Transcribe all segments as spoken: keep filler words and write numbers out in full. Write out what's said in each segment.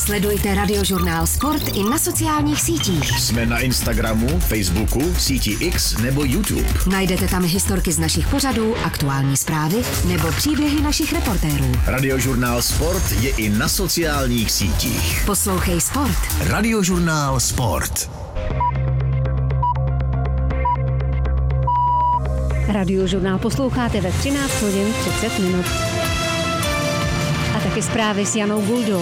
Sledujte Radiožurnál Sport i na sociálních sítích. Jsme na Instagramu, Facebooku, síti X nebo YouTube. Najdete tam historky z našich pořadů, aktuální zprávy nebo příběhy našich reportérů. Radiožurnál Sport je i na sociálních sítích. Poslouchej Sport. Radiožurnál Sport. Radiožurnál posloucháte ve třináct hodin třicet minut. A taky zprávy s Janou Guldou.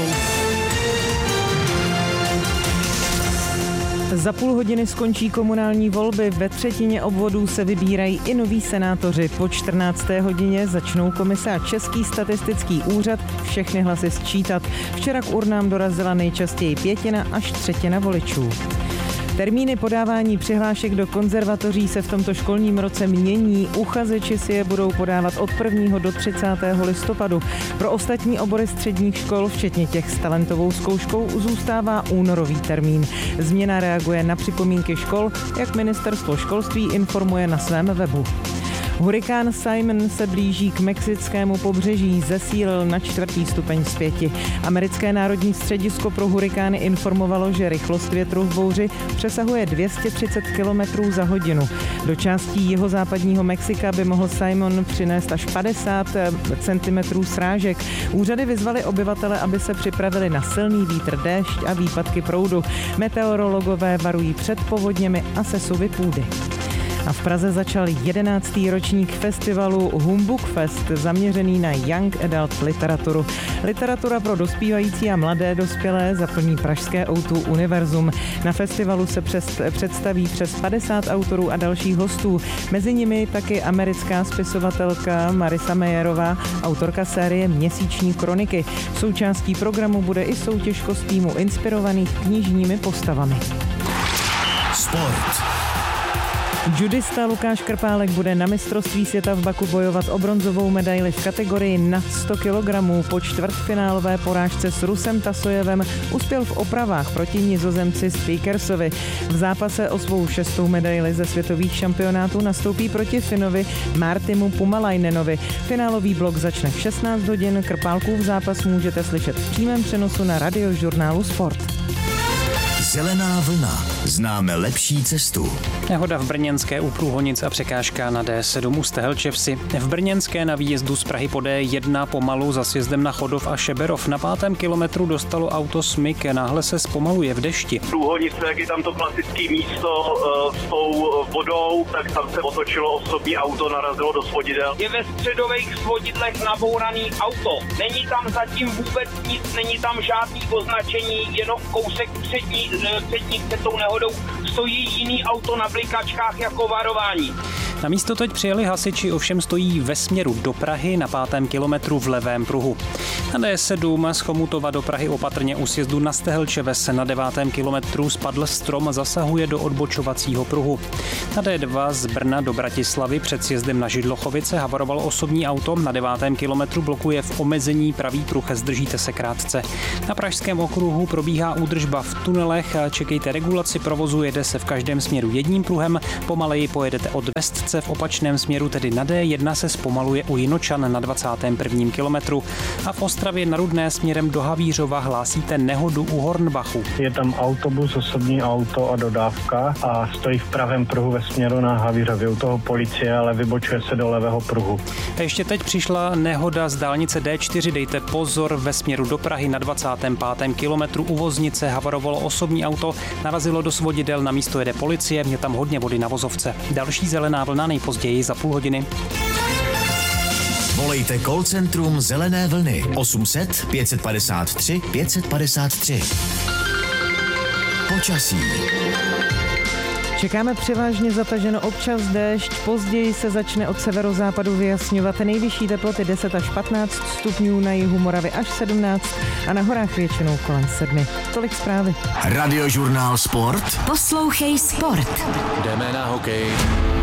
Za půl hodiny skončí komunální volby, ve třetině obvodů se vybírají i noví senátoři. Po čtrnácté hodině začnou komise a Český statistický úřad všechny hlasy sčítat. Včera k urnám dorazila nejčastěji pětina až třetina voličů. Termíny podávání přihlášek do konzervatoří se v tomto školním roce mění. Uchazeči si je budou podávat od prvního do třicátého listopadu. Pro ostatní obory středních škol, včetně těch s talentovou zkouškou, zůstává únorový termín. Změna reaguje na připomínky škol, jak ministerstvo školství informuje na svém webu. Hurikán Simon se blíží k mexickému pobřeží, zesílil na čtvrtý stupeň z pěti. Americké národní středisko pro hurikány informovalo, že rychlost větru v bouři přesahuje dvě stě třicet kilometrů za hodinu. Do částí jihozápadního Mexika by mohl Simon přinést až padesát centimetrů srážek. Úřady vyzvaly obyvatele, aby se připravili na silný vítr, déšť a výpadky proudu. Meteorologové varují před povodněmi a sesuvy půdy. A v Praze začal jedenáctý ročník festivalu Humbug Fest, zaměřený na young adult literaturu. Literatura pro dospívající a mladé dospělé zaplní pražské ó dva univerzum. Na festivalu se přes, představí přes padesát autorů a dalších hostů. Mezi nimi taky americká spisovatelka Marisa Mayerová, autorka série Měsíční kroniky. Součástí programu bude i soutěž kostýmů inspirovaných knižními postavami. Sport. Judista Lukáš Krpálek bude na mistrovství světa v Baku bojovat o bronzovou medaili v kategorii nad sto kilogramů. Po čtvrtfinálové porážce s Rusem Tasojevem uspěl v opravách proti Nizozemci Speakersovi. V zápase o svou šestou medaili ze světových šampionátů nastoupí proti Finovi Martimu Pumalajnenovi. Finálový blok začne v šestnáct hodin. Krpálkův zápas můžete slyšet v přímém přenosu na Radiožurnálu Sport. Zelená vlna. Známe lepší cestu. Nehoda v brněnské u Průhonic a překážka na dé sedm u Stehelčevsi. V brněnské na výjezdu z Prahy po dé jedna pomalu za sjezdem na Chodov a Šeberov. Na pátém kilometru dostalo auto smyk, náhle se zpomaluje v dešti. Průhonice, jak je tam to klasické místo uh, s tou vodou, tak tam se otočilo osobní auto, narazilo do svodidel. Je ve středových svodidlech nabouraný auto. Není tam zatím vůbec nic, není tam žádný označení, jenom kousek přední, přední před tou nehodou stojí jiný auto na blikačkách jako varování. Na místo teď přijeli hasiči, ovšem stojí ve směru do Prahy na pátém kilometru v levém pruhu. Na dé sedm z Chomutova do Prahy opatrně u sjezdu na Stehelčeves na devátém kilometru spadl strom, zasahuje do odbočovacího pruhu. Na dé dva z Brna do Bratislavy před sjezdem na Židlochovice havarovalo osobní auto, na devátém kilometru blokuje v omezení pravý pruh, zdržíte se krátce. Na pražském okruhu probíhá údržba v tunelech, čekejte regulaci provozu, jede se v každém směru jedním pruhem, pomaleji pojedete od Vestce, v opačném směru, tedy na dé jedna, se zpomaluje u Jinočan na dvacátém prvním kilometru a v Ostravě na Rudné směrem do Havířova hlásíte nehodu u Hornbachu. Je tam autobus, osobní auto a dodávka a stojí v pravém pruhu ve směru na Havířově. U toho policie, ale vybočuje se do levého pruhu. A ještě teď přišla nehoda z dálnice dé čtyři, dejte pozor, ve směru do Prahy na dvacátém pátém kilometru u Voznice havarovalo osobní auto, narazilo do svodidel, na místo jede policie, je tam hodně vody na vozovce. Další zelená vlna nejpozději za půl hodiny. Volejte call centrum Zelené vlny osm set pět padesát tři pět padesát tři. Počasí. Čekáme převážně zataženo, občas déšť, později se začne od severozápadu vyjasňovat, nejvyšší teploty deset až patnáct stupňů, na jihu Moravy až sedmnáct a na horách většinou kolem sedmi. Tolik zprávy. Radiožurnál Sport. Poslouchej Sport. Jdeme na hokej.